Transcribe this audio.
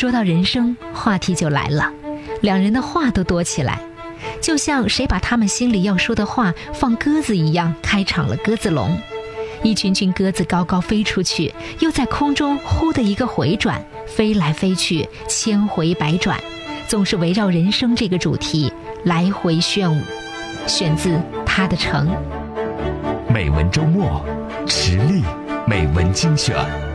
说到人生，话题就来了，两人的话都多起来，就像谁把他们心里要说的话放鸽子一样，开场了鸽子笼。一群群鸽子高高飞出去，又在空中忽的一个回转，飞来飞去，千回百转，总是围绕人生这个主题来回旋舞。选自他的城。 美文周末，池莉美文精选。